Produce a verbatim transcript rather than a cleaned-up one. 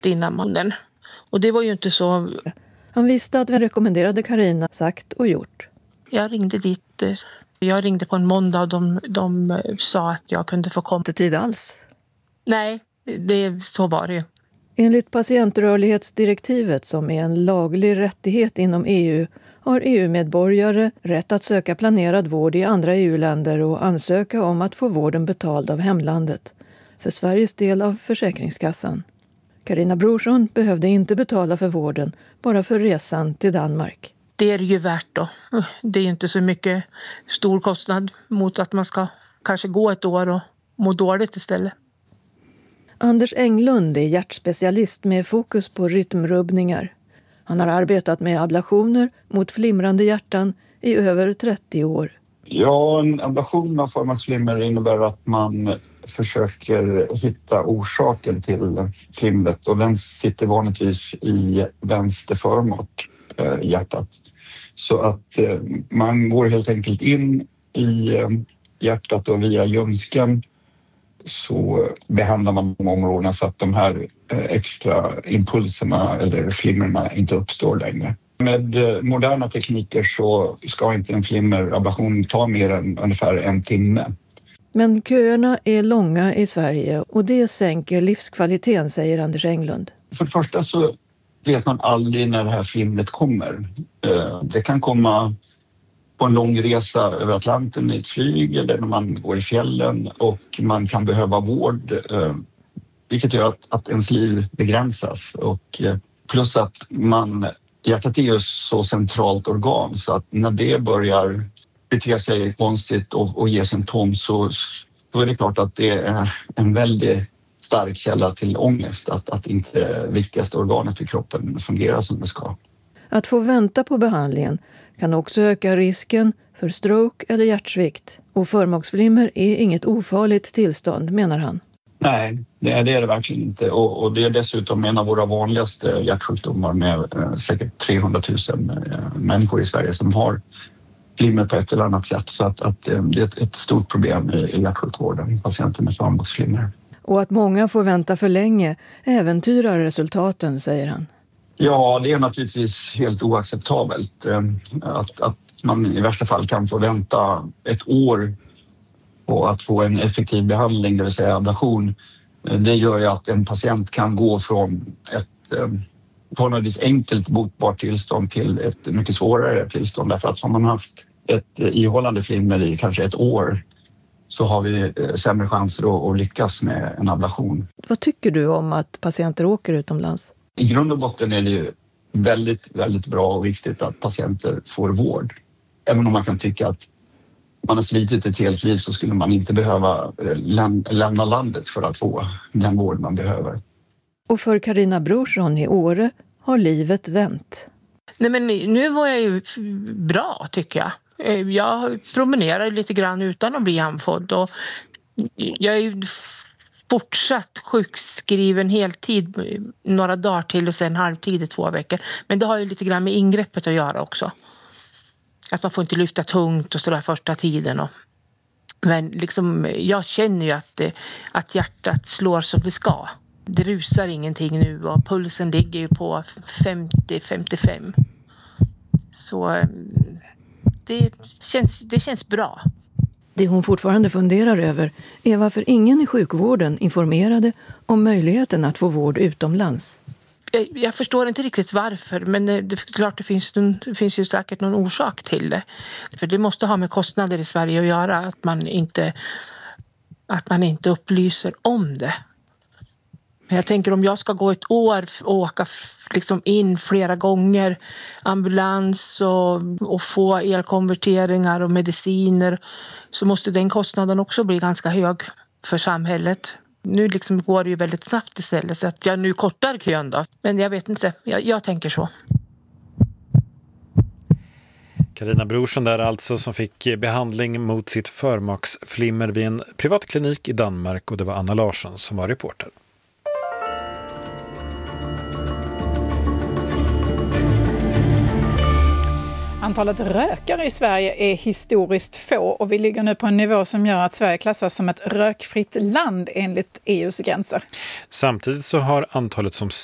innan mannen. Och det var ju inte så... Han visste att vi rekommenderade Carina sagt och gjort. Jag ringde dit. Jag ringde på en måndag och de, de sa att jag kunde få komma. Inte tid alls? Nej, det, så var det ju. Enligt patientrörlighetsdirektivet, som är en laglig rättighet inom E U, har E U-medborgare rätt att söka planerad vård i andra E U-länder och ansöka om att få vården betald av hemlandet, för Sveriges del av Försäkringskassan. Carina Brorsson behövde inte betala för vården, bara för resan till Danmark. Det är ju värt då. Det är ju inte så mycket stor kostnad mot att man ska kanske gå ett år och må dåligt istället. Anders Englund är hjärtspecialist med fokus på rytmrubbningar. Han har arbetat med ablationer mot flimrande hjärtan i över trettio år. Ja, en ablation av förmaksflimmer innebär att man försöker hitta orsaken till flimret, och den sitter vanligtvis i vänster förmak i hjärtat. Så att man går helt enkelt in i hjärtat och via ljumsken så behandlar man de områdena så att de här extra impulserna eller flimmerna inte uppstår längre. Med moderna tekniker så ska inte en flimmerablation ta mer än ungefär en timme. Men köerna är långa i Sverige och det sänker livskvaliteten, säger Anders Englund. För det första så vet man aldrig när det här flimret kommer. Det kan komma på en lång resa över Atlanten i ett flyg eller när man går i fjällen och man kan behöva vård, vilket gör att, att ens liv begränsas. Och plus att man, hjärtat är ju så centralt organ så att när det börjar bete sig konstigt och, och ge symptom så, så är det klart att det är en väldigt stark källa till ångest att, att inte viktigaste organet i kroppen fungerar som det ska. Att få vänta på behandlingen kan också öka risken för stroke eller hjärtsvikt. Och förmaksflimmer är inget ofarligt tillstånd, menar han. Nej, det är det, är det verkligen inte. Och, och det är dessutom en av våra vanligaste hjärtsjukdomar med eh, säkert trehundratusen eh, människor i Sverige som har flimmer på ett eller annat sätt. Så att, att eh, det är ett, ett stort problem i, i hjärtsjukvården, patienter med förmaksflimmer. Och att många får vänta för länge äventyrar resultaten, säger han. Ja, det är naturligtvis helt oacceptabelt att, att man i värsta fall kan få vänta ett år på att få en effektiv behandling, det vill säga ablation. Det gör ju att en patient kan gå från ett förhållandevis enkelt botbart tillstånd till ett mycket svårare tillstånd. Därför att om man haft ett ihållande flimmer i kanske ett år så har vi sämre chanser att lyckas med en ablation. Vad tycker du om att patienter åker utomlands? I grund och botten är det ju väldigt, väldigt bra och viktigt att patienter får vård. Även om man kan tycka att man har slitit ett helt liv så skulle man inte behöva läm- lämna landet för att få den vård man behöver. Och för Carina Brorsson i Åre har livet vänt. Nej, men nu var jag ju bra, tycker jag. Jag promenerar lite grann utan att bli andfådd och jag är ju fortsatt sjukskriven heltid några dagar till och sen halvtid i två veckor. Men det har ju lite grann med ingreppet att göra också. Att man får inte lyfta tungt och sådär första tiden. Och, men liksom, jag känner ju att, att hjärtat slår som det ska. Det rusar ingenting nu och pulsen ligger ju på femtio till femtiofem. Så det känns, det känns bra. Det hon fortfarande funderar över är varför ingen i sjukvården informerade om möjligheten att få vård utomlands. Jag, jag förstår inte riktigt varför, men det, det, klart det finns, det finns ju säkert någon orsak till det. För det måste ha med kostnader i Sverige att göra, att man inte, att man inte upplyser om det. Men jag tänker om jag ska gå ett år och åka liksom in flera gånger, ambulans och, och få elkonverteringar och mediciner, så måste den kostnaden också bli ganska hög för samhället. Nu liksom går det ju väldigt snabbt istället så att jag nu kortar kön då. Men jag vet inte, jag, jag tänker så. Carina Brorsson där alltså, som fick behandling mot sitt förmaksflimmer vid en privat klinik i Danmark, och det var Anna Larsson som var reporter. Antalet rökare i Sverige är historiskt få och vi ligger nu på en nivå som gör att Sverige klassas som ett rökfritt land enligt E U:s gränser. Samtidigt så har antalet som